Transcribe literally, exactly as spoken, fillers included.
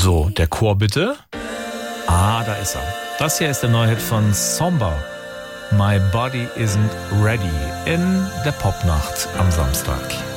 So, der Chor bitte. Ah, da ist er. Das hier ist der neue Hit von Somber. My Body Isn't Ready in der Popnacht am Samstag.